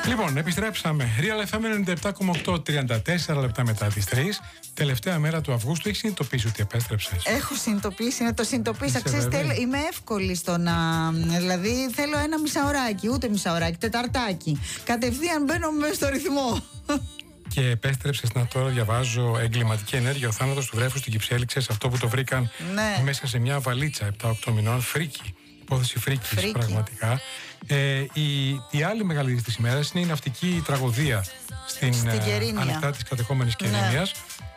Λοιπόν, επιστρέψαμε. Real FM 97,8, 34 λεπτά μετά τις 3. Τελευταία μέρα του Αυγούστου. Έχεις συνειδητοποιήσει ότι επέστρεψες? Έχω συνειδητοποιήσει, το συνειδητοποίησα. Ξέρεις, είμαι εύκολη στο να. Δηλαδή, θέλω ένα μισάωράκι, ούτε μισάωράκι, τεταρτάκι. Κατευθείαν μπαίνω μέσα στο ρυθμό. Και επέστρεψες να τώρα διαβάζω εγκληματική ενέργεια. Ο θάνατος του βρέφους στην Κυψέλη, ξέρεις αυτό που το βρήκαν μέσα σε μια βαλίτσα 7-8 μηνών. Φρίκι. Υπόθεση φρίκης, πραγματικά. Η άλλη μεγάλη είδηση της ημέρας είναι η ναυτική τραγωδία στην ανοιχτά της κατεχόμενης Κερίνιας.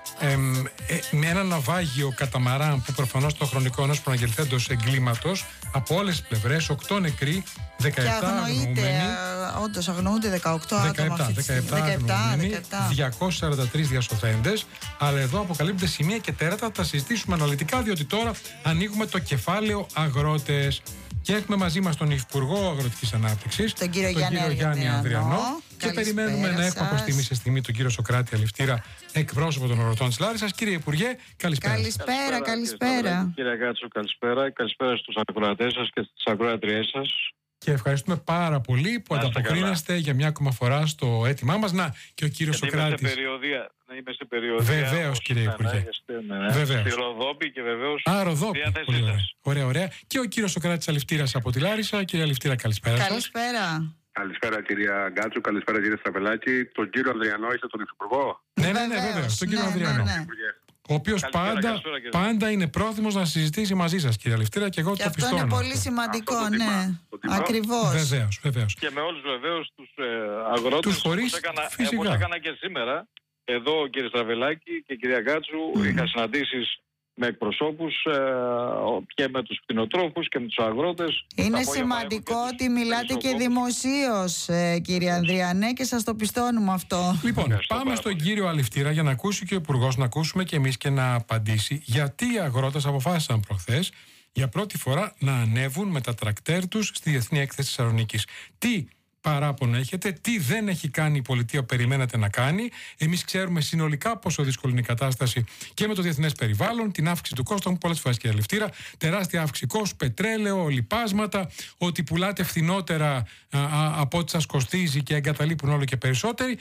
Με ένα ναυάγιο καταμαράν που προφανώς το χρονικό ενός προαναγγελθέντος εγκλήματος από όλες τις πλευρές, 8 νεκροί, 17 αγνοούμενοι. Όντως αγνοούνται 18 άτομα. 17 αγνοούμενοι, 243 διασωθέντες. Αλλά εδώ αποκαλύπτονται σημεία και τέρατα. Θα τα συζητήσουμε αναλυτικά, διότι τώρα ανοίγουμε το κεφάλαιο αγρότες. Και έχουμε μαζί μας τον Υφυπουργό Αγροτικής Ανάπτυξης, τον κύριο Γιάννη Ανδριανό. Και περιμένουμε να έχουμε από στιγμή σε στιγμή τον κύριο Σωκράτη Αλευτήρα, εκπρόσωπο των αγροτών της Λάρισσας. Κύριε Υπουργέ, καλησπέρα. Καλησπέρα. Κύριε Γκάτσο, καλησπέρα. Καλησπέρα στους ακροατές σας και στις ακροατριές σας. Και ευχαριστούμε πάρα πολύ που ανταποκρίνεστε για μια ακόμα φορά στο αίτημά μας. Να, και ο κύριος Σωκράτης. Είμαι σε περιοδία. Βεβαίως, κύριε Υπουργέ. Στη Ροδόπη και βεβαίως. Ροδόπη. Ωραία. Και ο κύριος Σωκράτης Αλευτήρας από τη Λάρισα. Κύριε Αλευτήρα, καλησπέρα σας. Καλησπέρα. Καλησπέρα κυρία Γκάτσου, καλησπέρα κύριε Στραβελάκη. Τον κύριο Ανδριανό, είστε τον Υφυπουργό? Ναι, βεβαίως, τον κύριο Ανδριανό. Ο οποίος πάντα είναι πρόθυμος να συζητήσει μαζί σας, κύριε Αλευτήρα, και εγώ το πιστώνω. Αυτό είναι πολύ σημαντικό, Ακριβώς. Βεβαίως. Και με όλους βεβαίως τους αγρότες, τους φορείς, όπως έκανα και σήμερα. Εδώ, κύριε Στραβελάκη και κυρία Γκάτσου, είχα συναντήσεις με εκπροσώπους και με τους κτηνοτρόφους και με τους αγρότες. Είναι σημαντικό ότι μιλάτε και δημοσίως, κύριε Ανδριανέ, και σας το πιστώνουμε αυτό. Λοιπόν, πάμε στον κύριο Αλευτήρα για να ακούσει και ο Υπουργός, να ακούσουμε και εμείς και να απαντήσει γιατί οι αγρότες αποφάσισαν προχθές για πρώτη φορά να ανέβουν με τα τρακτέρ τους στη Διεθνή Έκθεση Θεσσαλονίκης. Τι παράπονο έχετε, τι δεν έχει κάνει η πολιτεία που περιμένατε να κάνει? Εμείς ξέρουμε συνολικά πόσο δύσκολη είναι η κατάσταση και με το διεθνές περιβάλλον, την αύξηση του κόστου, πολλές φορές κύριε Αλευτήρα, τεράστια αύξηση κόστου, πετρέλαιο, λιπάσματα, ότι πουλάτε φθηνότερα από ό,τι σας κοστίζει και εγκαταλείπουν όλο και περισσότεροι.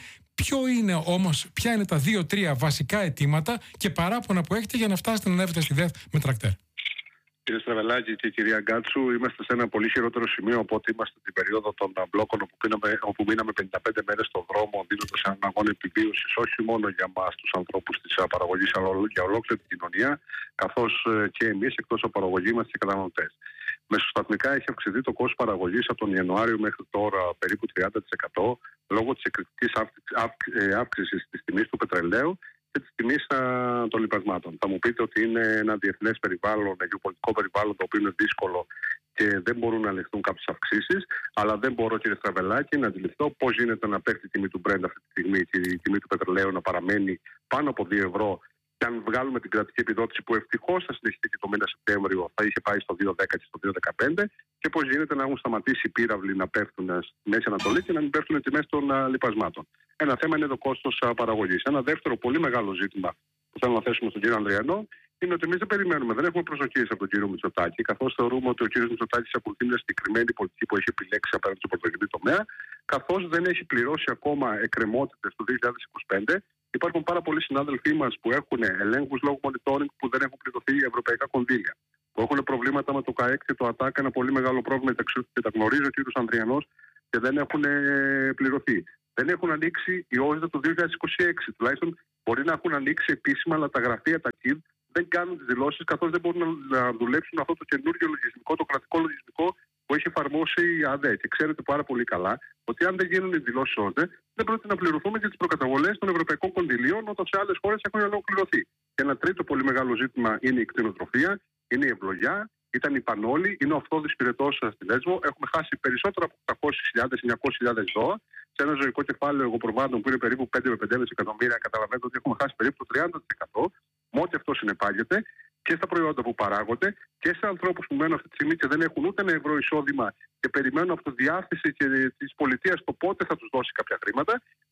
Ποια είναι τα 2-3 βασικά αιτήματα και παράπονα που έχετε για να φτάσετε να ανέβετε στη ΔΕΘ με τρακτέρ? Κύριε Στραβελάκη και κυρία Γκάτσου, είμαστε σε ένα πολύ χειρότερο σημείο από ό,τι είμαστε την περίοδο των μπλόκων όπου μείναμε 55 μέρες στον δρόμο, δίνοντας έναν αγώνα επιβίωσης όχι μόνο για μας τους ανθρώπους της παραγωγής, αλλά για ολόκληρη την κοινωνία, καθώς και εμείς εκτός από παραγωγή μας και καταναλωτές. Μεσοσταθμικά έχει αυξηθεί το κόστος παραγωγής από τον Ιανουάριο μέχρι τώρα περίπου 30% λόγω της εκρηκτικής αύξησης της τιμής του πετρελαίου και της τιμής των λιπασμάτων. Θα μου πείτε ότι είναι ένα διεθνές περιβάλλον, ένα γεωπολιτικό περιβάλλον το οποίο είναι δύσκολο και δεν μπορούν να ληφθούν κάποιες αυξήσεις, αλλά δεν μπορώ, κύριε Στραβελάκη, να αντιληφθώ πώς γίνεται να πέφτει η τιμή του Brent αυτή τη στιγμή και η τιμή του πετρελαίου να παραμένει πάνω από 2 ευρώ. Και αν βγάλουμε την κρατική επιδότηση που ευτυχώς θα συνεχιστεί και το μήνα Σεπτέμβριο, θα είχε πάει στο 2,10 και στο 2,15, και πώς γίνεται να έχουν σταματήσει οι πύραυλοι να πέφτουν στη Μέση Ανατολή και να μην πέφτουν οι τιμές των λιπασμάτων. Ένα θέμα είναι το κόστος παραγωγής. Ένα δεύτερο πολύ μεγάλο ζήτημα που θέλω να θέσουμε στον κύριο Ανδριανό είναι ότι εμείς δεν περιμένουμε, δεν έχουμε προσδοκίες από τον κύριο Μητσοτάκη, καθώς θεωρούμε ότι ο κύριος Μητσοτάκης ακολουθεί μια συγκεκριμένη πολιτική που έχει επιλέξει απέναντι στον πρωτογενή τομέα, καθώς δεν έχει πληρώσει ακόμα εκκρεμότητες του 2025. Υπάρχουν πάρα πολλοί συνάδελφοί μας που έχουν ελέγχους λόγω monitoring που δεν έχουν πληρωθεί ευρωπαϊκά κονδύλια, που έχουν προβλήματα με το ΚΑΕΚ και το ΑΤΑΚ, ένα πολύ μεγάλο πρόβλημα και τα γνωρίζει ο κύριος Ανδριανός, και δεν έχουν πληρωθεί. Δεν έχουν ανοίξει οι όρια του 2026. Τουλάχιστον μπορεί να έχουν ανοίξει επίσημα, αλλά τα γραφεία, τα ΚΙΔ, δεν κάνουν τις δηλώσεις, καθώς δεν μπορούν να δουλέψουν αυτό το καινούργιο λογισμικό, το κρατικό λογισμικό που έχει εφαρμόσει η ΑΔΕ. Και ξέρετε πάρα πολύ καλά ότι αν δεν γίνουν οι δηλώσεις ΩΔΕ, δεν πρόκειται να πληρωθούμε και τις προκαταβολές των ευρωπαϊκών κονδυλίων, όταν σε άλλες χώρες έχουν ολοκληρωθεί. Και ένα τρίτο πολύ μεγάλο ζήτημα είναι η κτηνοτροφία, είναι η ευλογιά, ήταν η πανόλη, είναι ο αυτόδης πυρετός στη Λέσβο. Έχουμε χάσει περισσότερα από 800.000-900.000 ζώα. Σε ένα ζωικό κεφάλαιο εγωπροβάτων που είναι περίπου 5 με 5,5 εκατομμύρια, καταλαβαίνετε ότι έχουμε χάσει περίπου το 30%. Με ό,τι αυτό συνεπάγεται και στα προϊόντα που παράγονται και σε ανθρώπους που μένουν αυτή τη στιγμή και δεν έχουν ούτε ένα ευρώ εισόδημα και περιμένουν από τη διάθεση και της πολιτείας το πότε θα τους δώσει κάποια χρήματα.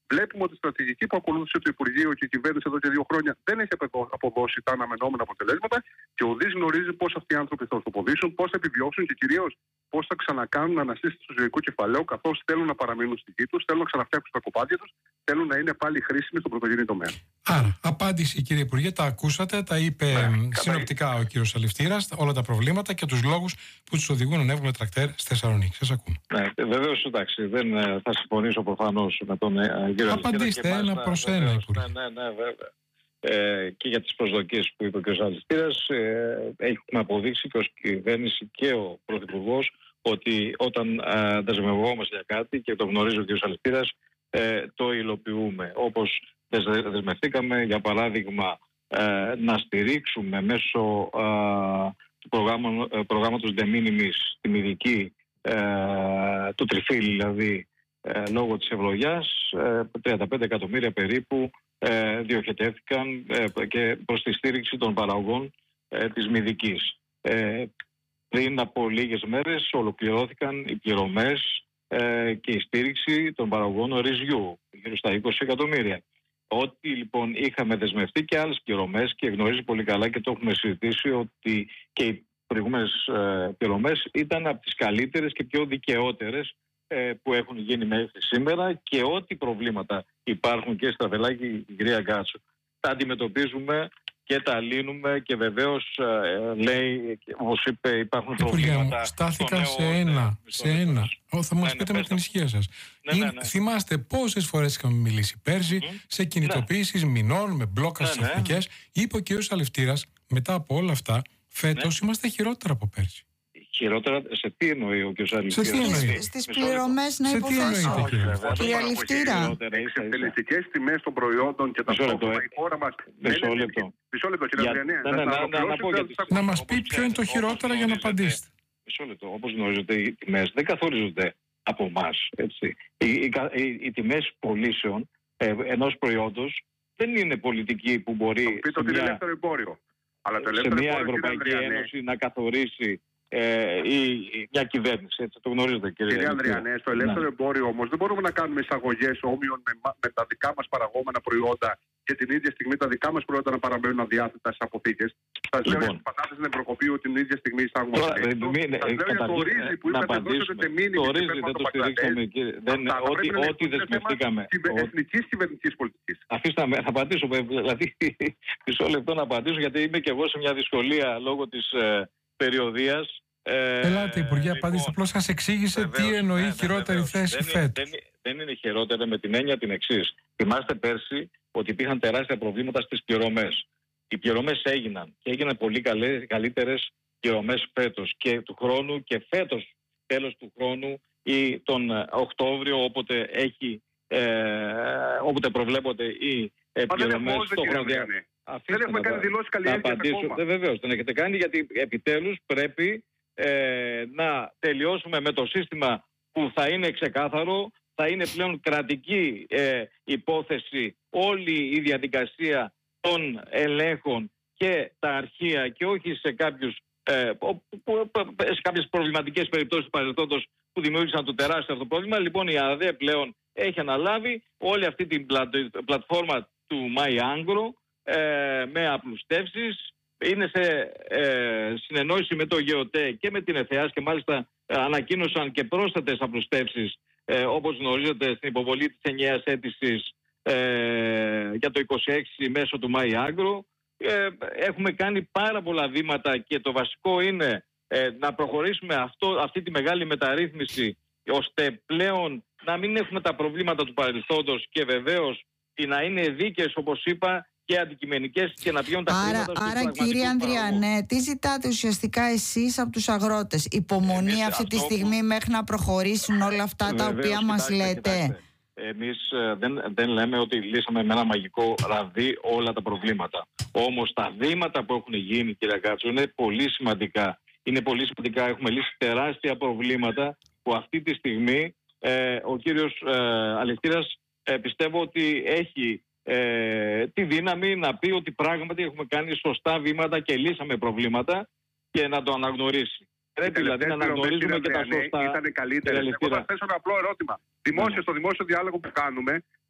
Βλέπουμε ότι η στρατηγική που ακολούθησε το Υπουργείο και η κυβέρνηση εδώ και 2 χρόνια δεν έχει αποδώσει τα αναμενόμενα αποτελέσματα και ο ΔΙΣ γνωρίζει πώς αυτοί οι άνθρωποι θα ορθοποδήσουν, πώς θα επιβιώσουν και κυρίως πώς θα ξανακάνουν ανασύστηση του ζωικού κεφαλαίου, καθώς θέλουν να παραμείνουν στη γη τους, θέλουν να ξαναφτιάξουν τα κοπάδια τους, θέλουν να είναι πάλι χρήσιμοι στον πρωτογενή τομέα. Άρα, απάντηση κύριε Υπουργέ, τα ακούσατε, τα είπε συνοπτικά ο κύριος Αληφτήρας, όλα τα προβλήματα και τους λόγους που τους οδηγούν να ανέβουν με τρακτέρ στη Θεσσαλονίκη. Σας ακούμε. Ναι, βεβαίως, εντάξει, δεν θα συμφωνήσω προφανώς με τον κύριο Αληφτήρα. Απαντήστε ένα προς ένα, Υπουργέ. Ναι, βέβαια. Και για τις προσδοκίες που είπε ο κ. Αληφτήρας, έχουμε αποδείξει και ως κυβέρνηση και ο Πρωθυπουργός ότι όταν δεσμευόμαστε για κάτι, και το γνωρίζει ο κ. Αληφτήρας, το υλοποιούμε. Όπως δεσμευτήκαμε, για παράδειγμα, να στηρίξουμε μέσω του προγράμματος De Minimis τη μηδική του τριφύλι, δηλαδή λόγω της ευλογιάς, 35 εκατομμύρια περίπου διοχετεύτηκαν και προς τη στήριξη των παραγωγών της μηδικής. Πριν από λίγες μέρες ολοκληρώθηκαν οι πληρωμές και η στήριξη των παραγωγών ρυζιού, γύρω στα 20 εκατομμύρια. Ό,τι λοιπόν είχαμε δεσμευτεί και άλλες πληρωμές, και γνωρίζει πολύ καλά και το έχουμε συζητήσει, ότι και οι προηγούμενες πληρωμές ήταν από τις καλύτερες και πιο δικαιότερες που έχουν γίνει μέχρι σήμερα, και ό,τι προβλήματα υπάρχουν και στα Βελάκη, η κυρία Γκάτσου, τα αντιμετωπίζουμε και τα λύνουμε, και βεβαίως λέει, όπως είπε, υπάρχουν προβλήματα. Στάθηκα σε ένα. Θα μας πείτε με την ισχύα σας. Θυμάστε πόσες φορές είχαμε μιλήσει πέρσι σε κινητοποιήσεις μηνών με μπλόκα στις εθνικές. Είπε ο κ. Αληφτήρας, μετά από όλα αυτά, φέτος είμαστε χειρότερα από πέρσι. Χειρότερα, σε τι εννοεί ο κ. Αληφτήρας? Στις πληρωμές, να υποθέσω. Κύριε Αληφτήρα. Τις εκτελεστικές τιμές των προϊόντων και τα πρόβλημα η χώρα μας. Μισό λεπτό. Κύριε Ανδριανέ. Να μας πει ποιο είναι το χειρότερα για να απαντήσετε. Μισό λεπτό. Όπως γνωρίζετε, οι τιμές δεν καθορίζονται από εμάς. Οι τιμές πωλήσεων ενός προϊόντος δεν είναι πολιτική που μπορεί σε μια Ευρωπαϊκή Ένωση να καθορίσει μια κυβέρνηση. Έτσι, το γνωρίζετε, κύριε Ανδριανέ. Στο ελεύθερο εμπόριο όμως δεν μπορούμε να κάνουμε εισαγωγές όμοιων με τα δικά μας παραγόμενα προϊόντα και την ίδια στιγμή τα δικά μας προϊόντα να παραμένουν αδιάθετα στις αποθήκες. Σας λέω για τις πατάτες στην Ευρωπαϊκή την ίδια στιγμή εισάγουμε. Σας λέω για το ρύζι που είπατε δώσετε μήνυμα. Το ρύζι δεν το στηρίξαμε. Ό,τι δεσμευτήκαμε. Εθνικής κυβερνητικής πολιτικής. Αφήστε να θα απαντήσω. Δηλαδή, μισό λεπτό να απαντήσω, γιατί είμαι και εγώ σε μια δυσκολία λόγω της περιοδίας. Ελάτε, Υπουργέ, απαντήστε. Απλώς σας εξήγησε τι εννοεί χειρότερη θέση φέτος. Δεν είναι χειρότερη με την έννοια την εξής. Θυμάστε πέρσι ότι υπήρχαν τεράστια προβλήματα στις πληρωμές. Οι πληρωμές έγιναν και έγιναν πολύ καλύτερες πληρωμές φέτος και του χρόνου, και φέτος τέλος του χρόνου ή τον Οκτώβριο, όποτε προβλέπονται οι πληρωμές στο χρονοδιάγραμμα. Δεν έχουμε κάνει δηλώσεις καλλιέργειας ακόμα. Βεβαίως, δεν έχετε κάνει, γιατί επιτέλους πρέπει να τελειώσουμε με το σύστημα που θα είναι ξεκάθαρο, θα είναι πλέον κρατική υπόθεση όλη η διαδικασία των ελέγχων και τα αρχεία, και όχι σε κάποιες προβληματικές περιπτώσεις του παρελθόντος που δημιούργησαν το τεράστιο αυτό πρόβλημα. Λοιπόν, η ΑΔΕ πλέον έχει αναλάβει όλη αυτή την πλατφόρμα του MyAngro με απλουστεύσεις. Είναι σε συνεννόηση με το ΓΕΟΤΕ και με την ΕΘΕΑΣ, και μάλιστα ανακοίνωσαν και πρόσθετες απλουστεύσεις, όπως γνωρίζετε, στην υποβολή της ενιαίας αίτησης για το 26 μέσω του MyAngro. Έχουμε κάνει πάρα πολλά βήματα, και το βασικό είναι να προχωρήσουμε αυτή τη μεγάλη μεταρρύθμιση, ώστε πλέον να μην έχουμε τα προβλήματα του παρελθόντος, και βεβαίως να είναι δίκαιες, όπως είπα, και αντικειμενικές, και να βγαίνουν τα χρήματα στους πραγματικούς. Άρα, κύριε Ανδριανέ, τι ζητάτε ουσιαστικά εσείς από τους αγρότες? Υπομονή αυτή τη στιγμή μέχρι να προχωρήσουν όλα αυτά τα οποία μας λέτε? Εμείς δεν λέμε ότι λύσαμε με ένα μαγικό ραβδί όλα τα προβλήματα. Όμως τα βήματα που έχουν γίνει, κύριε Γκάτσου, είναι πολύ σημαντικά. Έχουμε λύσει τεράστια προβλήματα που αυτή τη στιγμή ο κύριος Αληφτήρας πιστεύω ότι έχει τη δύναμη να πει ότι πράγματι έχουμε κάνει σωστά βήματα και λύσαμε προβλήματα, και να το αναγνωρίσει. Πρέπει δηλαδή να αναγνωρίζουμε και τα σωστά. Ήταν καλύτερα. Εγώ θα θέσω ένα απλό ερώτημα. Στο δημόσιο διάλογο που κάνουμε,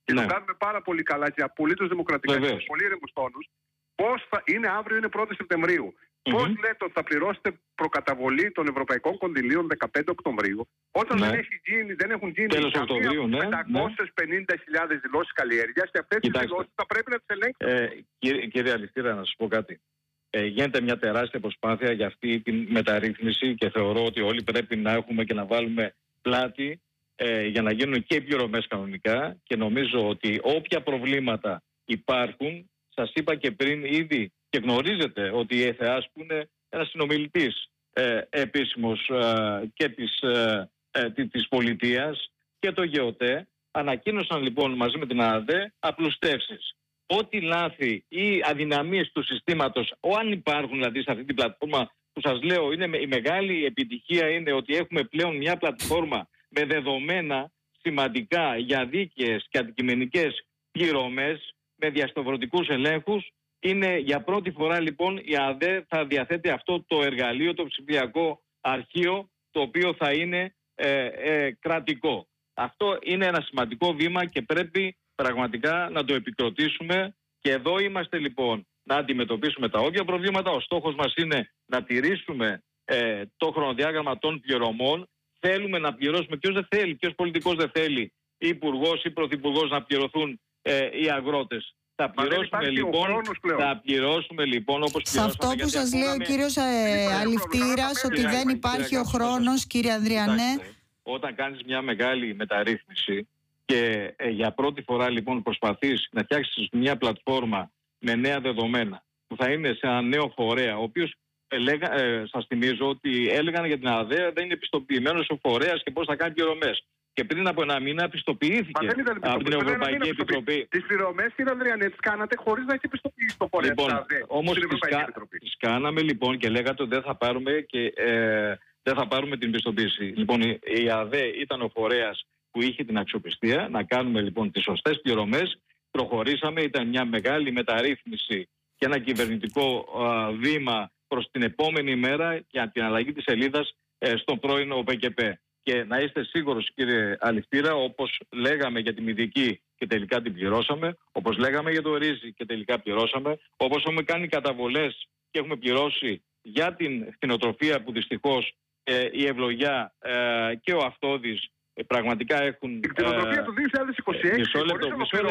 και το κάνουμε πάρα πολύ καλά και απολύτως δημοκρατικά και με πολύ ήρεμους τόνους, πώς θα είναι αύριο, είναι 1η Σεπτεμβρίου. Πώς λέτε ότι θα πληρώσετε προκαταβολή των ευρωπαϊκών κονδυλίων 15 Οκτωβρίου, όταν δεν έχουν γίνει καμία 550.000 δηλώσεις καλλιέργειας, και αυτές τις δηλώσεις θα πρέπει να τις ελέγξουν. Κύριε Αληστήρα, να σας πω κάτι. Γίνεται μια τεράστια προσπάθεια για αυτή τη μεταρρύθμιση και θεωρώ ότι όλοι πρέπει να έχουμε και να βάλουμε πλάτη για να γίνουν και οι πληρωμές κανονικά, και νομίζω ότι όποια προβλήματα υπάρχουν, σας είπα και πριν ήδη, και γνωρίζετε ότι η ΕΘΕΑΣ, που είναι ένας συνομιλητής επίσημος και της πολιτείας, και το ΓΕΟΤΕ, ανακοίνωσαν λοιπόν μαζί με την ΑΔΕ απλουστεύσεις. Ό,τι λάθη ή αδυναμίες του συστήματος, αν υπάρχουν δηλαδή σε αυτή την πλατφόρμα, που σας λέω, είναι η μεγάλη επιτυχία είναι ότι έχουμε πλέον μια πλατφόρμα με δεδομένα σημαντικά για δίκαιες και αντικειμενικές πληρωμές, με διασταυρωτικούς ελέγχους. Είναι για πρώτη φορά λοιπόν η ΑΔΕ θα διαθέτει αυτό το εργαλείο, το ψηφιακό αρχείο, το οποίο θα είναι κρατικό. Αυτό είναι ένα σημαντικό βήμα και πρέπει πραγματικά να το επικροτήσουμε, και εδώ είμαστε λοιπόν να αντιμετωπίσουμε τα όποια προβλήματα. Ο στόχος μας είναι να τηρήσουμε το χρονοδιάγραμμα των πληρωμών. Θέλουμε να πληρώσουμε. Ποιος δεν θέλει, ποιος πολιτικός δεν θέλει, ή υπουργός ή πρωθυπουργός, να πληρωθούν οι αγρότες. Θα πληρώσουμε λοιπόν όπως πληρώσαμε. Σε αυτό που σας λέει ο κύριος Αληφτήρας, ότι δεν υπάρχει ο χρόνος, κύριε Ανδριανέ. Όταν κάνεις μια μεγάλη μεταρρύθμιση και για πρώτη φορά λοιπόν προσπαθείς να φτιάξεις μια πλατφόρμα με νέα δεδομένα, που θα είναι σε ένα νέο φορέα, ο οποίος σας θυμίζω ότι έλεγαν για την ΑΔΕ δεν είναι πιστοποιημένος ο φορέας και πώς θα κάνει πληρωμές. Και πριν από ένα μήνα πιστοποιήθηκε από την Ευρωπαϊκή Επιτροπή. Τις πληρωμές, κύριε Ανδριανέ, τις κάνατε χωρίς να έχει πιστοποιήσει το φορέα. Λοιπόν, όμως τις κάναμε λοιπόν και λέγατε ότι δεν θα πάρουμε την πιστοποίηση. Λοιπόν, η ΑΔΕ ήταν ο φορέας που είχε την αξιοπιστία να κάνουμε λοιπόν τις σωστές πληρωμές. Προχωρήσαμε, ήταν μια μεγάλη μεταρρύθμιση και ένα κυβερνητικό βήμα προς την επόμενη μέρα για την αλλαγή της σελίδας στον πρώην ΟΠΕΚΕΠΕ. Και να είστε σίγουρος, κύριε Αληφτήρα, όπως λέγαμε για τη μυδική και τελικά την πληρώσαμε, όπως λέγαμε για το ρύζι και τελικά πληρώσαμε, όπως έχουμε κάνει καταβολές και έχουμε πληρώσει για την κτηνοτροφία, που δυστυχώς η Ευλογιά και ο Αυτόδης πραγματικά έχουν... Την κτηνοτροφία του 2026, μισό λεπτό,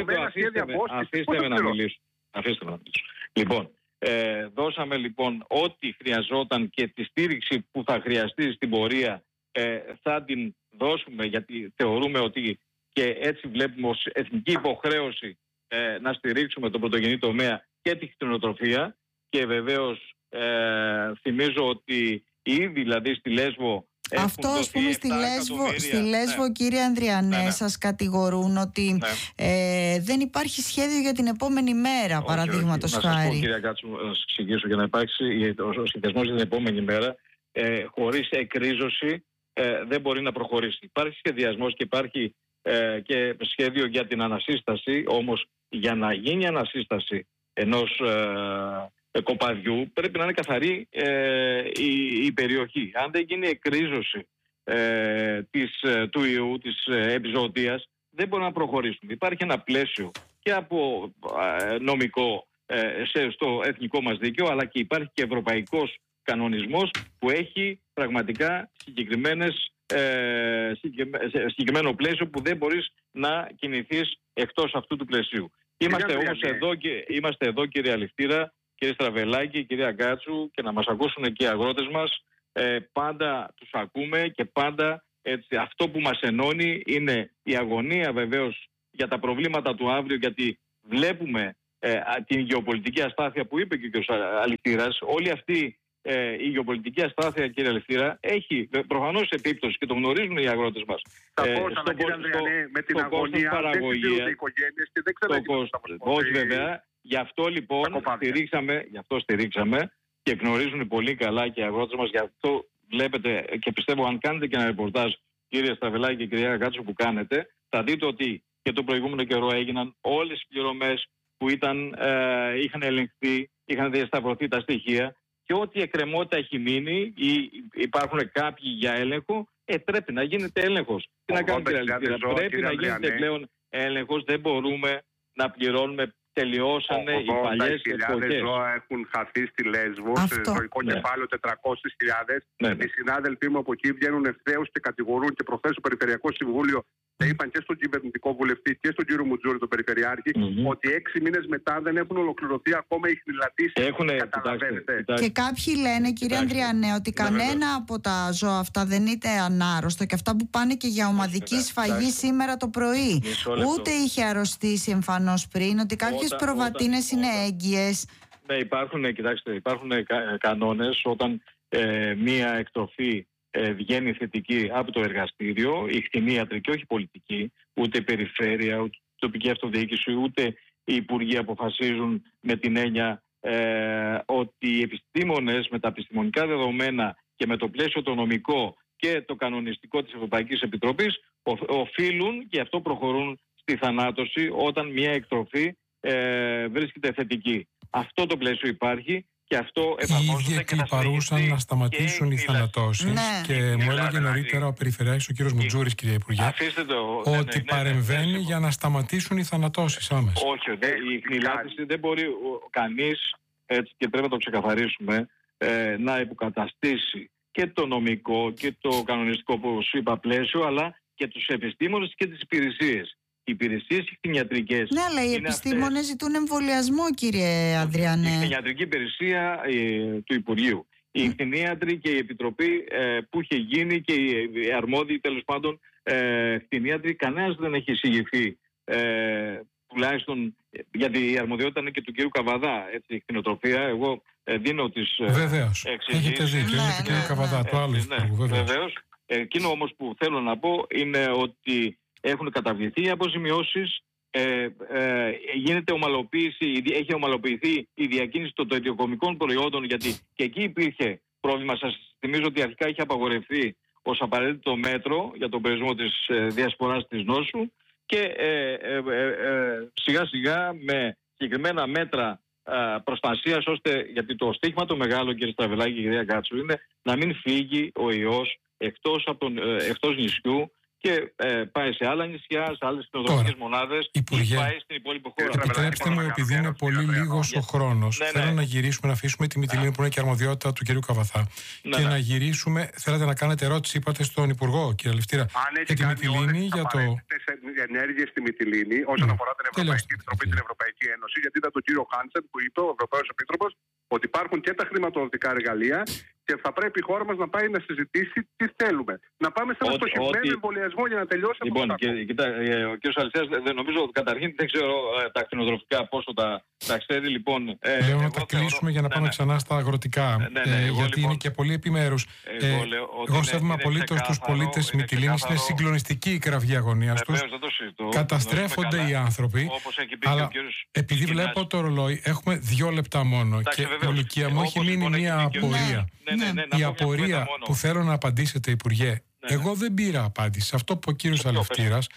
αφήστε με να μιλήσω. Λοιπόν, δώσαμε λοιπόν ό,τι χρειαζόταν και τη στήριξη που θα χρειαστεί στην πορεία θα την δώσουμε, γιατί θεωρούμε ότι και έτσι βλέπουμε ως εθνική υποχρέωση να στηρίξουμε τον πρωτογενή τομέα και τη κτηνοτροφία. Και βεβαίως θυμίζω ότι ήδη δηλαδή στη Λέσβο αυτό, ας πούμε, στη Λέσβο, κύριε Ανδριανέ, σας κατηγορούν ότι δεν υπάρχει σχέδιο για την επόμενη μέρα, παραδείγματος χάρη. Να σας πω, κύριε Κάτσου, να σας εξηγήσω, για να υπάρξει ο σχεδιασμός για την επόμενη μέρα, χωρίς εκρίζωση δεν μπορεί να προχωρήσει. Υπάρχει σχεδιασμός και υπάρχει και σχέδιο για την ανασύσταση, όμως για να γίνει η ανασύσταση ενός κοπαδιού πρέπει να είναι καθαρή η περιοχή. Αν δεν γίνει εκρίζωση του ιού, της επιζωοτίας, δεν μπορούμε να προχωρήσουμε. Υπάρχει ένα πλαίσιο και από νομικό στο εθνικό μας δίκαιο, αλλά και υπάρχει και ευρωπαϊκός κανονισμός που έχει πραγματικά συγκεκριμένο πλαίσιο που δεν μπορείς να κινηθείς εκτός αυτού του πλαισίου. Είμαστε εδώ, κύριε Αληφτήρα, κύριε Στραβελάκη, κυρία Γκάτσου, και να μας ακούσουν και οι αγρότες μας. Πάντα τους ακούμε και πάντα έτσι, αυτό που μας ενώνει είναι η αγωνία βεβαίως για τα προβλήματα του αύριο, γιατί βλέπουμε την γεωπολιτική αστάθεια που είπε και ο κ. Αληφτήρας. Όλη αυτή η γεωπολιτική αστάθεια, κύριε Αληφτήρα, έχει προφανώς επίπτωση και το γνωρίζουν οι αγρότες μας. Με την αγωνία δεν συντηρούνται οι οικογένειες και δεν ξέρω όχι βέβαια. Γι' αυτό λοιπόν στηρίξαμε και γνωρίζουν πολύ καλά και οι αγρότες μας. Γι' αυτό βλέπετε και πιστεύω, αν κάνετε και ένα ρεπορτάζ, κύριε Σταβελάκη και κυρία Κάτσο, που κάνετε, θα δείτε ότι και τον προηγούμενο καιρό έγιναν όλες οι πληρωμές που είχαν ελεγχθεί, είχαν διασταυρωθεί τα στοιχεία, και ό,τι εκκρεμότητα έχει μείνει ή υπάρχουν κάποιοι για έλεγχο, πρέπει να γίνεται έλεγχος. Τι να κάνουμε, κύριε Αληφτήρα, πρέπει να γίνεται πλέον έλεγχος, δεν μπορούμε να πληρώνουμε. Τελειώσανε οι παλιές εποχές. Ζώα έχουν χαθεί στη Λέσβο, σε ζωικό κεφάλαιο 400.000. Οι συνάδελφοί μου από εκεί βγαίνουν ευθέως και κατηγορούν και προχθές στο Περιφερειακό Συμβούλιο. Είπαν και στον κυβερνητικό βουλευτή και στον κύριο Μουτζούρη, τον Περιφερειάρχη, ότι 6 μήνες μετά δεν έχουν ολοκληρωθεί ακόμα οι χνηλατήσεις. Καταλαβαίνετε. Και κάποιοι λένε, κύριε Ανδριανέ, ότι κανένα από τα ζώα αυτά δεν είναι ανάρρωστο και αυτά που πάνε και για ομαδική σφαγή σήμερα το πρωί. Ούτε είχε αρρωστήσει εμφανώς πριν, ότι κάποιες προβατίνες είναι έγκυες. Ναι, υπάρχουν κανόνες όταν μία εκτροφή βγαίνει θετική από το εργαστήριο, η κτηνίατροι, όχι πολιτική, ούτε η περιφέρεια, ούτε η τοπική αυτοδιοίκηση, ούτε οι υπουργοί αποφασίζουν με την έννοια ότι οι επιστήμονες με τα επιστημονικά δεδομένα και με το πλαίσιο το νομικό και το κανονιστικό της Ευρωπαϊκής Επιτροπής οφείλουν και αυτό προχωρούν στη θανάτωση όταν μια εκτροφή βρίσκεται θετική. Αυτό το πλαίσιο υπάρχει. Και αυτό οι ίδιοι εκλιπαρούσαν να σταματήσουν οι θανατώσεις και μου έλεγε νωρίτερα ο Περιφερειάρχης, ο κύριος Μουτζούρης, κύριε Υπουργέ, ότι παρεμβαίνει για να σταματήσουν οι θανατώσεις άμεσα. Όχι, η χνηλάτιση δεν μπορεί κανείς, έτσι, και πρέπει να το ξεκαθαρίσουμε, να υποκαταστήσει και το νομικό και το κανονιστικό, που σου είπα, πλαίσιο, αλλά και τους επιστήμονες και τις υπηρεσίες. Οι υπηρεσίες κτηνιατρικές. Ναι, αλλά οι επιστήμονες ζητούν εμβολιασμό, κύριε Ανδριανέ. Η κτηνιατρική υπηρεσία του Υπουργείου. Οι κτηνίατροι και η επιτροπή που είχε γίνει και οι αρμόδιοι, τέλος πάντων, κτηνίατροι, κανένας δεν έχει εισηγηθεί. Τουλάχιστον γιατί η αρμοδιότητα είναι και του κύριου Καβαδά, έτσι, η κτηνοτροφία. Εγώ δίνω τις εξηγήσεις. Βεβαίως. Έχετε δίκιο. Είναι του κύριου Καβαδά, το άλλο Υπουργού. Βεβαίως. Εκείνο όμως που θέλω να πω είναι ότι έχουν καταβληθεί οι αποζημιώσεις, έχει ομαλοποιηθεί η διακίνηση των τελειοκομικών προϊόντων, γιατί και εκεί υπήρχε πρόβλημα. Σας θυμίζω ότι αρχικά είχε απαγορευτεί ως απαραίτητο μέτρο για τον περιορισμό της διασποράς της νόσου και σιγά σιγά με συγκεκριμένα μέτρα προστασίας, ώστε, γιατί το στίχημα το μεγάλο, κύριε Στραβελάκη και κυρία Γκάτσου, είναι να μην φύγει ο ιός εκτός νησιού και πάει σε άλλα νησιά, σε άλλες κτηνοτροφικές μονάδες ή πάει στην υπόλοιπη χώρα. Επιτρέψτε μου, επειδή είναι πολύ λίγος ο χρόνος, θέλω να γυρίσουμε, να αφήσουμε τη Μυτιλήνη που είναι και αρμοδιότητα του κ. Καβαθά και να γυρίσουμε. Θέλετε να κάνετε ερώτηση, είπατε, στον Υπουργό, κ. Λευτήρα, για τη Μυτιλήνη, για το. Ενέργειες στη Μυτιλήνη όσον αφορά την Ευρωπαϊκή Επιτροπή, την Ευρωπαϊκή Ένωση, γιατί ήταν τον κύριο Χάνσεν που είπε, ο Ευρωπαίος Επίτροπος, ότι υπάρχουν και τα χρηματοδοτικά εργαλεία και θα πρέπει η χώρα μας να πάει να συζητήσει τι θέλουμε. Να πάμε σε ένα στοχευμένο εμβολιασμό για να τελειώσει αυτό. Λοιπόν, ο κ. Αλυσίας, νομίζω, καταρχήν δεν ξέρω τα κτηνοτροφικά πόσο τα ξέρει. Λοιπόν, λέω να τα κλείσουμε για να πάμε ξανά στα αγροτικά. Γιατί είναι και πολύ επιμέρους. Εγώ σέβομαι απολύτως τους πολίτες Μυτιλήνης. Είναι συγκλονιστική η κραυγή αγωνίας τους. Καταστρέφονται οι άνθρωποι. Αλλά επειδή βλέπω το ρολόι, έχουμε 2 λεπτά μόνο. Και Λουκία μου έχει μείνει μια απορία. Η απορία που θέλω να απαντήσετε, Υπουργέ, εγώ δεν πήρα απάντηση. Αυτό που ο κύριος Αλευτήρας,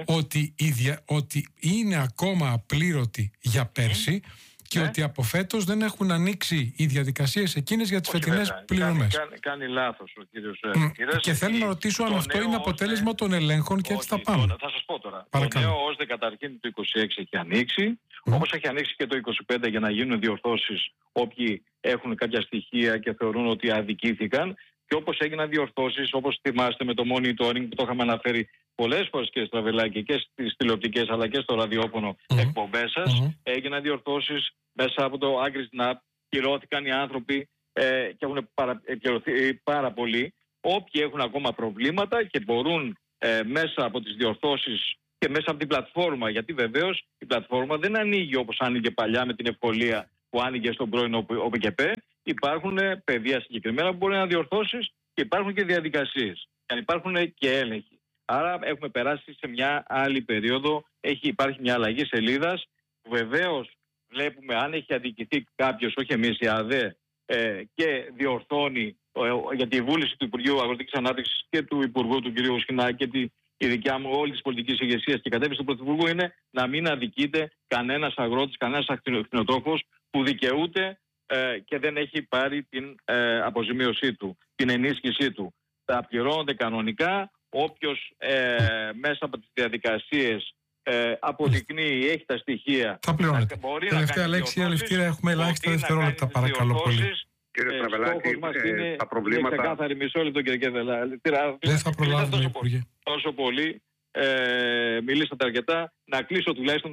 ότι είναι ακόμα απλήρωτη για πέρσι και ότι από φέτος δεν έχουν ανοίξει οι διαδικασίες εκείνες για τις φετινές πληρωμές. Κάνει λάθος ο κύριος Αλευτήρας. Και θέλω να ρωτήσω αν αυτό είναι αποτέλεσμα των ελέγχων και έτσι θα πάμε. Θα σας πω τώρα. Το νέο ΩΣΔΕ καταρχήν το 26 έχει ανοίξει. Όπως έχει ανοίξει και το 25 για να γίνουν διορθώσεις όποιοι έχουν κάποια στοιχεία και θεωρούν ότι αδικήθηκαν, και όπως έγιναν διορθώσεις, όπως θυμάστε με το monitoring που το είχαμε αναφέρει πολλές φορές και Στραβελάκη και στις τηλεοπτικές αλλά και στο ραδιόφωνο εκπομπές σας, έγιναν διορθώσεις μέσα από το AgriSnap, κυρώθηκαν οι άνθρωποι και έχουν επικυρωθεί πάρα πολύ. Όποιοι έχουν ακόμα προβλήματα και μπορούν μέσα από τις διορθώσεις και μέσα από την πλατφόρμα, γιατί βεβαίως η πλατφόρμα δεν ανοίγει όπως άνοιγε παλιά με την ευκολία που άνοιγε στον πρώην ΟΠΚΠ. Υπάρχουν πεδία συγκεκριμένα που μπορεί να διορθώσεις και υπάρχουν και διαδικασίες. Και υπάρχουν και έλεγχοι. Άρα έχουμε περάσει σε μια άλλη περίοδο. Υπάρχει μια αλλαγή σελίδας. Βεβαίως βλέπουμε αν έχει αδικηθεί κάποιος, όχι εμείς η ΑΔΕ, και διορθώνει, γιατί η βούληση του Υπουργείου Αγροτικής Ανάπτυξης και του Υπουργού του κ. Σχοινά και η δικιά μου, όλη της πολιτικής ηγεσίας και κατεύθυνση του Πρωθυπουργού είναι να μην αδικείται κανένας αγρότης, κανένας ακτινοτρόφος που δικαιούται και δεν έχει πάρει την αποζημίωσή του, την ενίσχυσή του. Τα πληρώνονται κανονικά. Όποιος μέσα από τις διαδικασίες αποδεικνύει, έχει τα στοιχεία. Θα πληρώνετε. Τελευταία λέξη, Αλευτήρα, έχουμε ελάχιστα δευτερόλεπτα, παρακαλώ πολύ. Κύριε Στραβελάκη, τα προβλήματα. Είναι ξεκάθαρη, μισό λεπτό, κύριε Αλευτήρα. Δεν θα προλάβουμε, Υπουργέ. Τόσο πολύ. Μιλήσατε αρκετά. Να κλείσω τουλάχιστον.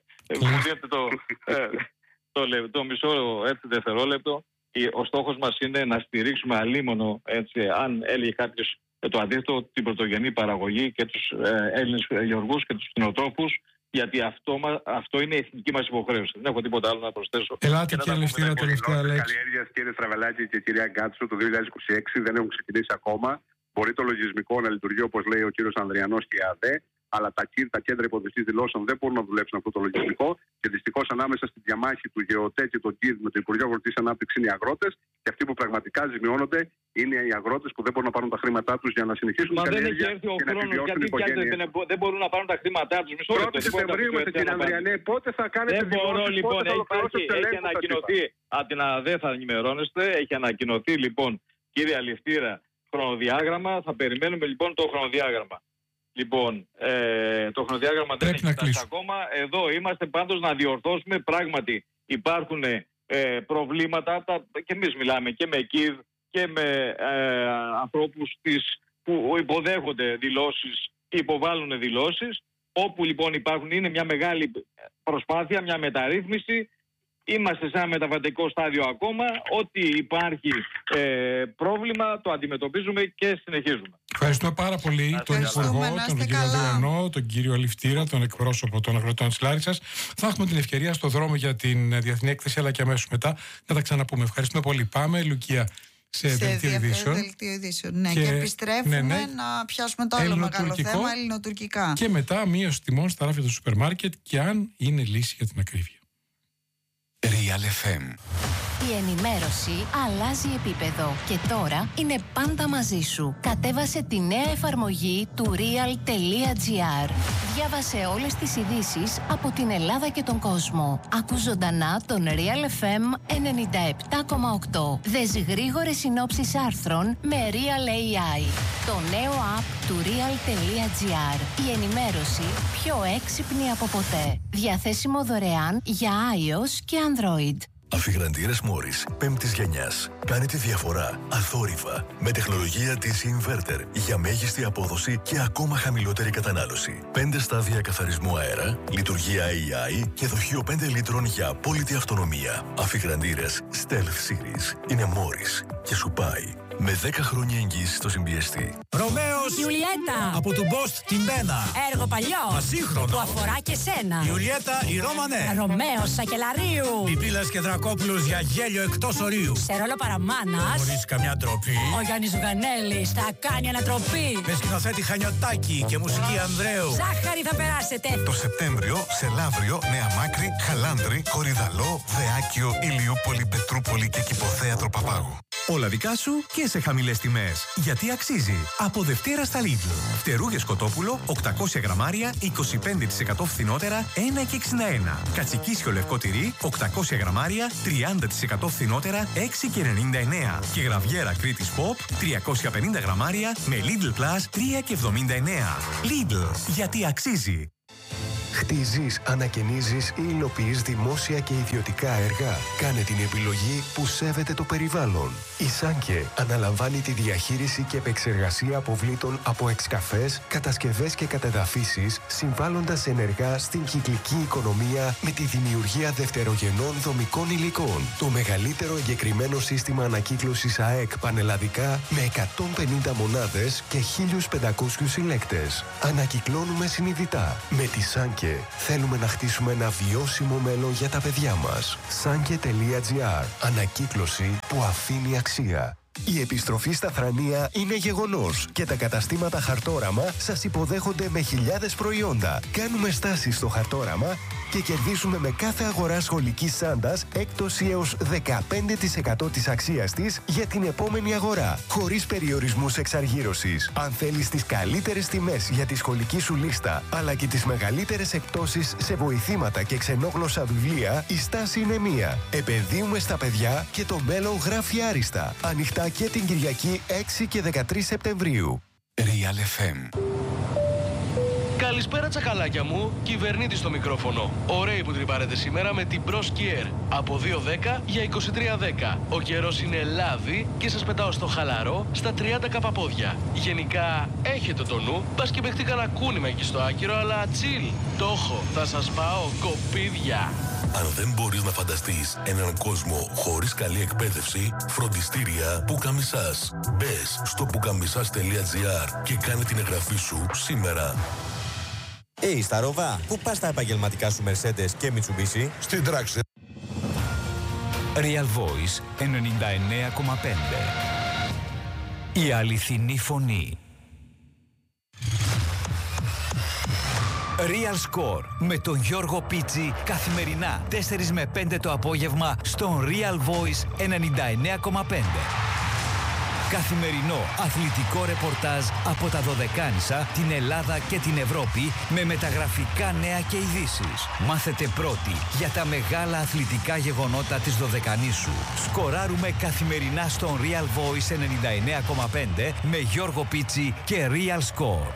Το μισό δευτερόλεπτο. Ο στόχος μας είναι να στηρίξουμε αλίμονο, έτσι, αν έλεγε κάποιος το αντίθετο, την πρωτογενή παραγωγή και τους Έλληνες γεωργούς και τους κτηνοτρόφους, γιατί αυτό είναι η εθνική μας υποχρέωση. Δεν έχω τίποτα άλλο να προσθέσω. Ελάτε και Αλευτήρα, τελευταία λέξη. Καλλιέργειας, κύριε Στραβελάκη και κυρία Γκάτσου, το 2026 δεν έχουν ξεκινήσει ακόμα. Μπορεί το λογισμικό να λειτουργεί όπως λέει ο κύριος Ανδριανός και η ΑΔΕ, αλλά τα κέντρα υποδοχής δηλώσεων δεν μπορούν να δουλέψουν αυτό το λογισμικό. Και δυστυχώς ανάμεσα στη διαμάχη του ΓΕΟΤΕ και του ΚΙΔ με το Υπουργείο Αγροτικής Ανάπτυξης είναι οι αγρότες. Και αυτοί που πραγματικά ζημιώνονται είναι οι αγρότες που δεν μπορούν να πάρουν τα χρήματά τους για να συνεχίσουν την καλλιέργεια και να επιβιώσουν οι οικογένειες. Δεν μπορούν να πάρουν τα χρήματά τους. 1η Σεπτεμβρίου με την κυρία Ανδριανέ, πότε θα κάνετε δηλώσεις, λοιπόν, πότε θα ολοκληρώσετε τους ελέγχους? Έχει ανακοινωθεί, από την ΑΔΕ θα ενημερώνεστε, έχει ανακοινωθεί λοιπόν, κύριε Αλευτήρα, χρονοδιάγραμμα. Θα περιμένουμε λοιπόν το χρονοδιάγραμμα. Λοιπόν, το χρονοδιάγραμμα δεν έχει φτάσει ακόμα. Εδώ είμαστε πάντως να διορθώσουμε. Πράγματι υπάρχουν προβλήματα και εμείς μιλάμε και με ΚΙΔ και με ανθρώπους που υποδέχονται δηλώσεις, υποβάλλουν δηλώσεις. Όπου λοιπόν είναι μια μεγάλη προσπάθεια, μια μεταρρύθμιση. Είμαστε σε ένα μεταβατικό στάδιο ακόμα. Ό,τι υπάρχει πρόβλημα το αντιμετωπίζουμε και συνεχίζουμε. Ευχαριστούμε πάρα πολύ τον Υπουργό, τον κύριο Ανδριανό, τον κύριο Αλευτήρα, τον εκπρόσωπο των αγροτών της Λάρισσας. Θα έχουμε την ευκαιρία στο δρόμο για την Διεθνή Έκθεση, αλλά και αμέσως μετά να τα ξαναπούμε. Ευχαριστούμε πολύ. Πάμε, Λουκία, σε δελτίο ειδήσεων. Ναι, και επιστρέφουμε να πιάσουμε το άλλο μεγάλο θέμα, ελληνοτουρκικά. Και μετά μείωση τιμών στα ράφια του σούπερ μάρκετ και αν είναι λύση για την ακρίβεια. Real FM. Η ενημέρωση αλλάζει επίπεδο και τώρα είναι πάντα μαζί σου. Κατέβασε τη νέα εφαρμογή του real.gr. Διάβασε όλες τις ειδήσεις από την Ελλάδα και τον κόσμο. Ακού ζωντανά τον Real FM 97,8. Δες γρήγορες συνόψεις άρθρων με Real AI. Το νέο app του real.gr. Η ενημέρωση πιο έξυπνη από ποτέ. Διαθέσιμο δωρεάν για iOS και Android. Αφιγραντήρες Μόρις 5ης γενιάς. Κάνει τη διαφορά αθόρυβα με τεχνολογία TC Inverter για μέγιστη απόδοση και ακόμα χαμηλότερη κατανάλωση. 5 στάδια καθαρισμού αέρα, λειτουργία AI και δοχείο 5 λίτρων για απόλυτη αυτονομία. Αφιγραντήρες Stealth Series είναι Μόρις και σου πάει με 10 χρόνια εγγύηση στο συμπιεστή. Ρωμαίος Ιουλιέτα από του Μπόστ την Μπένα. Έργο παλιό Ασύγχρονο που αφορά και σένα. Ιουλιέτα η Ρώμανε. Ρωμαίος Σακελαρίου. Πιπίλας και Δρακόπουλος για γέλιο εκτός ορίου. Σε ρόλο παραμάνας Χωρίς καμιά ντροπή. ο Γιάννης Ζουγανέλης θα κάνει ανατροπή. Με σκηνοθέτη Χανιωτάκη και μουσική Ανδρέου. Ζάχαρη θα περάσετε. Το Σεπτέμβριο σε Λαύριο, Νέα Μάκρη, Χαλάνδρη, Κορυδαλό, Δεάκιο, Ηλιούπολη, Πετρούπολη και Κηποθέατρο Παπάγου. Όλα δικά σου και σε χαμηλές τιμές. Γιατί αξίζει. Από Δευτέρα στα Lidl. Φτερούγες κοτόπουλο, 800 γραμμάρια, 25% φθηνότερα, 1,61. Κατσικίσιο λευκό τυρί, 800 γραμμάρια, 30% φθηνότερα, 6,99. Και γραβιέρα Κρήτης Pop, 350 γραμμάρια, με Lidl Plus, 3,79. Lidl. Γιατί αξίζει. Χτίζεις, ανακαινίζεις ή υλοποιείς δημόσια και ιδιωτικά έργα. Κάνε την επιλογή που σέβεται το περιβάλλον. Η Σάνκε αναλαμβάνει τη διαχείριση και επεξεργασία αποβλήτων από εξκαφές, κατασκευές και κατεδαφίσεις, συμβάλλοντας ενεργά στην κυκλική οικονομία με τη δημιουργία δευτερογενών δομικών υλικών. Το μεγαλύτερο εγκεκριμένο σύστημα ανακύκλωσης ΑΕΚ πανελλαδικά με 150 μονάδες και 1.500 συλλέκτες. Ανακυκλώνουμε συνειδητά. Με τη Σάνκε θέλουμε να χτίσουμε ένα βιώσιμο μέλλον για τα παιδιά μας. Sanke.gr. Ανακύκλωση που αφήνει αξία. Η επιστροφή στα Θρανία είναι γεγονός και τα καταστήματα Χαρτόραμα σας υποδέχονται με χιλιάδες προϊόντα. Κάνουμε στάσεις στο Χαρτόραμα και κερδίσουμε με κάθε αγορά σχολικής σάντας έκπτωση έως 15% της αξίας της για την επόμενη αγορά, χωρίς περιορισμούς εξαργύρωσης. Αν θέλεις τις καλύτερες τιμές για τη σχολική σου λίστα, αλλά και τις μεγαλύτερες εκπτώσεις σε βοηθήματα και ξενόγλωσσα βιβλία, η στάση είναι μία. Επενδύουμε στα παιδιά και το μέλλον γράφει άριστα. Ανοιχτά και την Κυριακή 6 και 13 Σεπτεμβρίου. Real FM. Καλησπέρα τσακαλάκια μου, κυβερνήτη στο μικρόφωνο. Ωραίοι που τρυπάρετε σήμερα με την Bros Gear. Από 2.10 για 23.10. Ο καιρός είναι λάδι και σας πετάω στο χαλαρό στα 30 καπαπόδια. Γενικά έχετε το νου, πας και παιχτεί κανένα κούνημα εκεί στο άκυρο, αλλά τσιλ. Το έχω, θα σας πάω κοπίδια. Αν δεν μπορείς να φανταστείς έναν κόσμο χωρίς καλή εκπαίδευση, φροντιστήρια Πουκαμισάς. Μπες στο pukamisas.gr και κάνε την εγγραφή σου σήμερα. Σταρόβα, πού πας τα επαγγελματικά σου Mercedes και Mitsubishi? Στην τράξη. Real Voice 99,5. Η αληθινή φωνή. Real Score με τον Γιώργο Πίτσι καθημερινά 4 με 5 το απόγευμα στον Real Voice 99,5. Καθημερινό αθλητικό ρεπορτάζ από τα Δωδεκάνησα, την Ελλάδα και την Ευρώπη με μεταγραφικά νέα και ειδήσεις. Μάθετε πρώτοι για τα μεγάλα αθλητικά γεγονότα της Δωδεκανήσου. Σκοράρουμε καθημερινά στον Real Voice 99,5 με Γιώργο Πίτσι και Real Score.